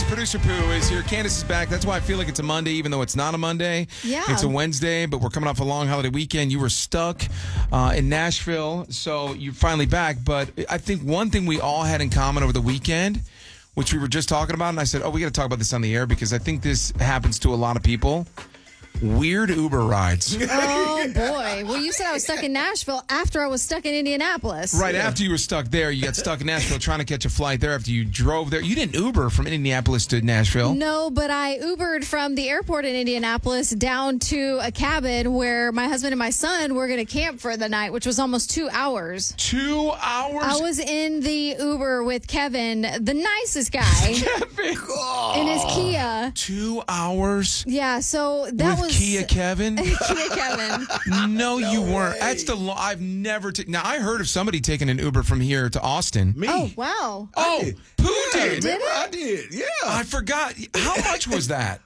Producer Pooh is here. Candace is back. That's why I feel like it's a Monday, even though it's not a Monday. Yeah. It's a Wednesday, but we're coming off a long holiday weekend. You were stuck in Nashville, so you're finally back. But I think one thing we all had in common over the weekend, which we were just talking about, and I said, we got to talk about this on the air because I think this happens to a lot of people. Weird Uber rides. Oh, boy. Well, you said I was stuck in Nashville after I was stuck in Indianapolis. Right after you were stuck there, you got stuck in Nashville trying to catch a flight there after you drove there. You didn't Uber from Indianapolis to Nashville. No, but I Ubered from the airport in Indianapolis down to a cabin where my husband and my son were going to camp for the night, which was almost 2 hours. 2 hours? I was in the Uber with Kevin, the nicest guy, Kevin. in his Kia. 2 hours? Yeah, so that With was... Kia Kevin? Kia Kevin. No, you weren't. That's the I've never now I heard of somebody taking an Uber from here to Austin. Me. Oh, wow. Oh, Pooh did. Remember, I did. Yeah. I forgot. How much was that?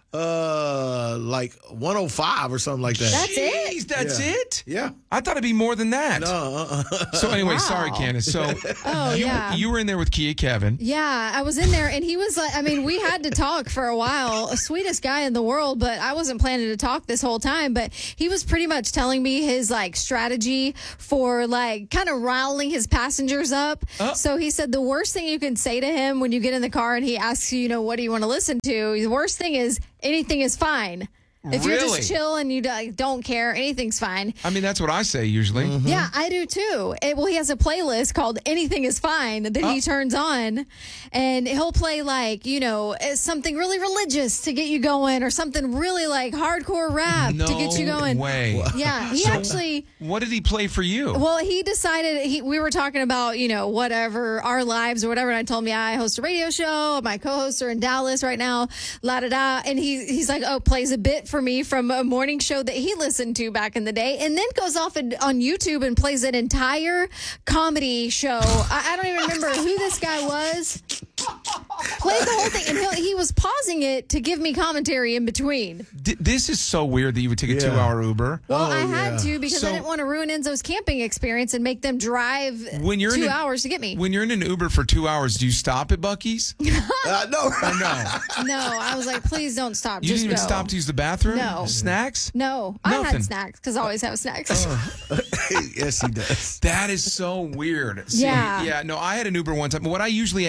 Like 105 or something like that. That's it? Jeez, that's Yeah. it? Yeah. I thought it'd be more than that. No. So anyway, Wow. sorry, Candace. So yeah. you were in there with Kia Kevin. Yeah, I was in there, and he was like, we had to talk for a while. Sweetest guy in the world, but I wasn't planning to talk this whole time. But he was pretty much telling me his, strategy for, kind of riling his passengers up. So he said the worst thing you can say to him when you get in the car and he asks you, what do you want to listen to? The worst thing is, anything is fine. If you're Really? just chill and you don't care, anything's fine. I mean, that's what I say usually. Yeah, I do too. He has a playlist called Anything is Fine that he turns on, and he'll play something really religious to get you going, or something really hardcore rap to get you going. Way. Yeah, What did he play for you? Well, he decided we were talking about, whatever, our lives or whatever. And I told him, I host a radio show. My co-hosts are in Dallas right now, la-da-da. And he's like, plays a bit for me from a morning show that he listened to back in the day. And then goes off on YouTube and plays an entire comedy show. I don't even remember who this guy was. Played the whole thing. And he was pausing it to give me commentary in between. This is so weird that you would take a 2-hour Uber. Well, I had to because So- I didn't want to ruin Enzo's camping experience and make them drive When you're 2 hours to get me. When you're in an Uber for 2 hours, do you stop at Buc-ee's? No. No. No, I was like, please don't stop. You Just didn't even go. stop to use the bathroom? No. Snacks? No, I Nothing. had snacks because I always have snacks. Yes, he does. That is so weird. See, Yeah. no, I had an Uber one time. What I usually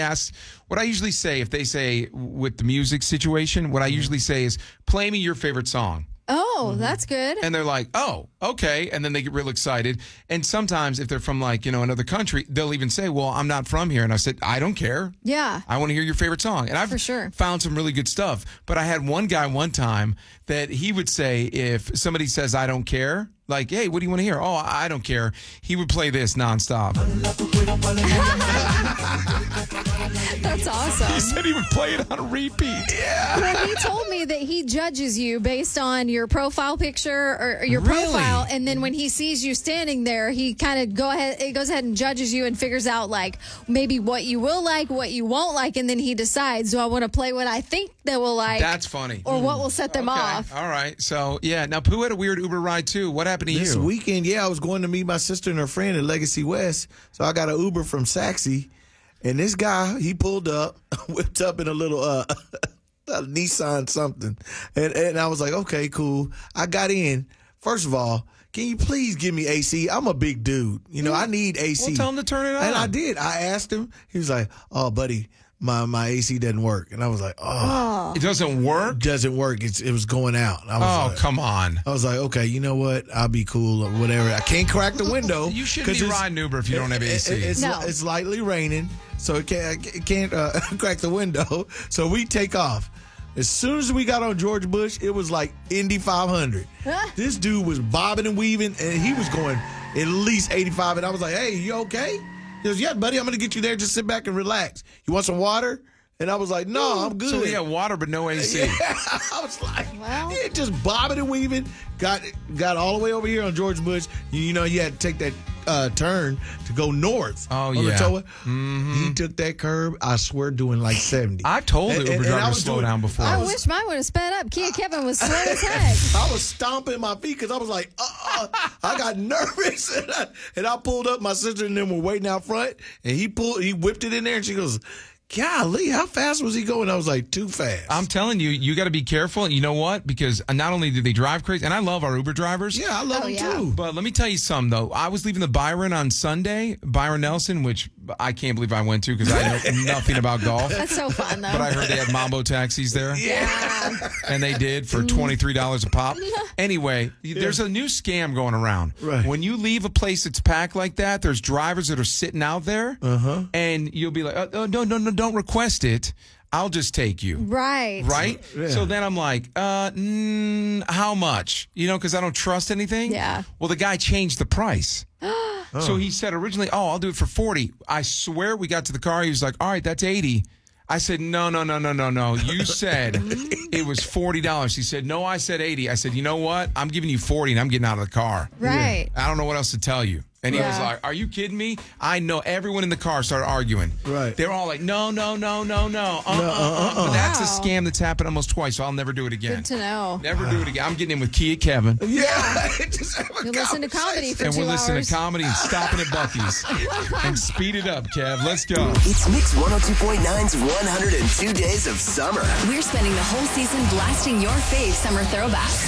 say if they say with the music situation, what I usually say is, play me your favorite song. Oh, that's good. And they're like, oh, okay. And then they get real excited. And sometimes if they're from another country, they'll even say, well, I'm not from here. And I said, I don't care. Yeah. I want to hear your favorite song. And I've For sure. found some really good stuff. But I had one guy one time that he would say, if somebody says, I don't care, like, hey, what do you want to hear? Oh, I don't care. He would play this nonstop. That's awesome. He said he would play it on repeat. Yeah. Well, he told me that he judges you based on your profile picture or your Really? profile, and then when he sees you standing there, he kind of goes ahead and judges you and figures out maybe what you will like, what you won't like, and then he decides, do I want to play what I think they will like? That's funny. Or what will set them Okay. off? All right. So, yeah. Now, Pooh had a weird Uber ride, too. What happened to This you? weekend, I was going to meet my sister and her friend at Legacy West. So I got an Uber from Saxy. And this guy, he pulled up, whipped up in a little a Nissan something. And I was like, okay, cool. I got in. First of all, can you please give me AC? I'm a big dude. I need AC. Well, tell him to turn it on. And I did. I asked him. He was like, oh, buddy, my AC doesn't work. And I was like, oh. It doesn't work? Doesn't work. It was going out. I was like, Come on. I was like, okay, you know what? I'll be cool or whatever. I can't crack the window. You shouldn't be 'cause riding Uber if you don't have AC. No. It's lightly raining, so it can't crack the window. So we take off. As soon as we got on George Bush, it was like Indy 500. This dude was bobbing and weaving, and he was going at least 85. And I was like, hey, you okay? He goes, yeah, buddy, I'm going to get you there. Just sit back and relax. You want some water? And I was like, no, I'm good. So he had water but no AC. Yeah, I was like, Well. yeah, just bobbing and weaving. Got all the way over here on George Bush. You had to take that turn to go north. Oh, on yeah. the Toa. He took that curb, I swear, doing like 70. I told the And- Uber and driver I to was slow doing- down before. I wish mine would have sped up. Kia Kevin was slow as heck. I was stomping my feet because I was like, I got nervous. And I pulled up. My sister and them were waiting out front. And he whipped it in there. And she goes, golly, how fast was he going? I was like, too fast. I'm telling you, you got to be careful. You know what? Because not only do they drive crazy, and I love our Uber drivers. Yeah, I love him yeah. too. But let me tell you something, though. I was leaving the Byron on Sunday, Byron Nelson, which I can't believe I went to because I know nothing about golf. That's so fun, though. But I heard they had Mambo taxis there. Yeah. And they did for $23 a pop. Anyway, there's a new scam going around. Right. When you leave a place that's packed like that, there's drivers that are sitting out there, and you'll be like, oh, no, don't request it. I'll just take you. Right. Right? Yeah. So then I'm like, how much? Because I don't trust anything. Yeah. Well, the guy changed the price. So he said originally, I'll do it for 40. I swear we got to the car. He was like, all right, that's 80. I said, no. You said it was $40. He said, no, I said 80. I said, you know what? I'm giving you 40 and I'm getting out of the car. Right. I don't know what else to tell you. And he was Yeah. like, are you kidding me? I know. Everyone in the car started arguing. Right. They're all like, no. But that's a Wow. scam that's happened almost twice, so I'll never do it again. Good to know. Never do it again. I'm getting in with Kia Kevin. Yeah. Just have a You listen to comedy for And 2 we're listening hours. to comedy and stopping at Buc-ee's. And speed it up, Kev. Let's go. It's Mix 102.9's 102 Days of Summer. We're spending the whole season blasting your fave summer throwbacks.